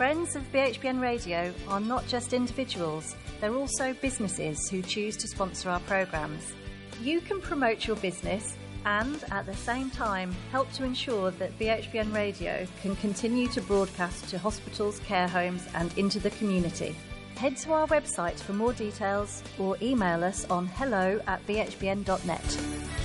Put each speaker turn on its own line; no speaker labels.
Friends of BHBN Radio are not just individuals, they're also businesses who choose to sponsor our programmes. You can promote your business and, at the same time, help to ensure that BHBN Radio can continue to broadcast to hospitals, care homes and into the community. Head to our website for more details or email us on hello@bhbn.net.